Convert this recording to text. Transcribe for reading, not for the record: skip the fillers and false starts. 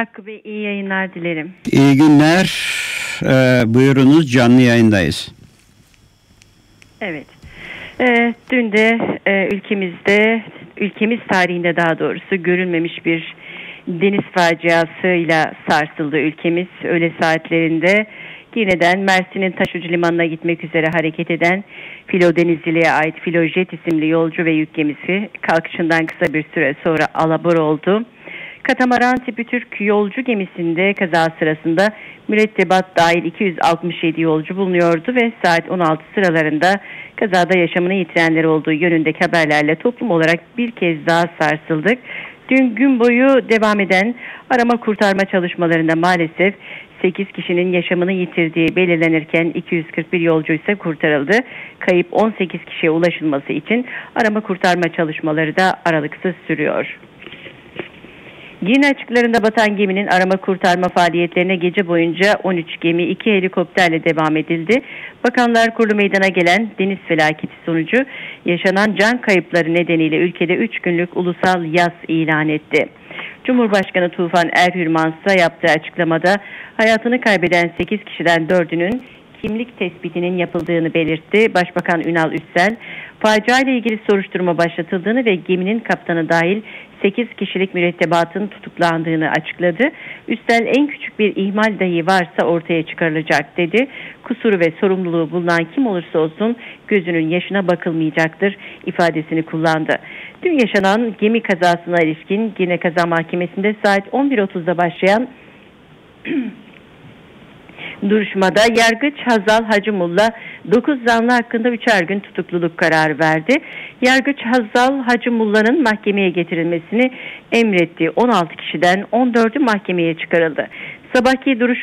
Hakkı Bey, iyi yayınlar dilerim. İyi günler. Buyurunuz, canlı yayındayız. Evet. Dün de ülkemiz tarihinde daha doğrusu görülmemiş bir deniz faciasıyla sarsıldı ülkemiz. Öğle saatlerinde Girne'den Mersin'in Taşucu Limanı'na gitmek üzere hareket eden Filo Denizciliğe ait Filojet isimli yolcu ve yük gemisi kalkışından kısa bir süre sonra alabor oldu. Katamaran tipi Türk yolcu gemisinde kaza sırasında mürettebat dahil 267 yolcu bulunuyordu ve saat 16 sıralarında kazada yaşamını yitirenler olduğu yönündeki haberlerle toplum olarak bir kez daha sarsıldık. Dün gün boyu devam eden arama kurtarma çalışmalarında maalesef 8 kişinin yaşamını yitirdiği belirlenirken 241 yolcu ise kurtarıldı. Kayıp 18 kişiye ulaşılması için arama kurtarma çalışmaları da aralıksız sürüyor. Girne açıklarında batan geminin arama kurtarma faaliyetlerine gece boyunca 13 gemi 2 helikopterle devam edildi. Bakanlar Kurulu meydana gelen deniz felaketi sonucu yaşanan can kayıpları nedeniyle ülkede 3 günlük ulusal yas ilan etti. Cumhurbaşkanı Tufan Erhürman ise yaptığı açıklamada hayatını kaybeden 8 kişiden 4'ünün kimlik tespitinin yapıldığını belirtti. Başbakan Ünal Üssel, facia ile ilgili soruşturma başlatıldığını ve geminin kaptanı dahil 8 kişilik mürettebatın tutuklandığını açıkladı. Üssel, en küçük bir ihmal dahi varsa ortaya çıkarılacak dedi. Kusuru ve sorumluluğu bulunan kim olursa olsun gözünün yaşına bakılmayacaktır ifadesini kullandı. Dün yaşanan gemi kazasına ilişkin Girne Kaza Mahkemesi'nde saat 11.30'da başlayan duruşmada yargıç Hazal Hacımullah 9 zanlı hakkında 3'er gün tutukluluk kararı verdi. Yargıç Hazal Hacımullah'ın mahkemeye getirilmesini emrettiği 16 kişiden 14'ü mahkemeye çıkarıldı. Sabahki duruş